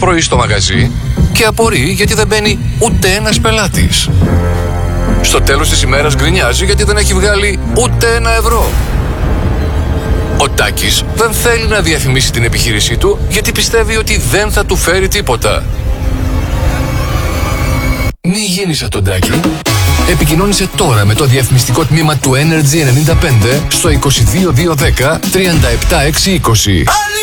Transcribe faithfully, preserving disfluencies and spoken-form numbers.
πρωί στο μαγαζί και απορεί γιατί δεν μπαίνει ούτε ένας πελάτης. Στο τέλος της ημέρας γκρινιάζει γιατί δεν έχει βγάλει ούτε ένα ευρώ. Ο Τάκης δεν θέλει να διαφημίσει την επιχείρησή του γιατί πιστεύει ότι δεν θα του φέρει τίποτα. Μη γίνεις σαν τον Τάκη. Επικοινώνησε τώρα με το διαφημιστικό τμήμα του Energy ενενήντα πέντε στο είκοσι δύο διακόσια δέκα τριάντα επτά εξακόσια είκοσι.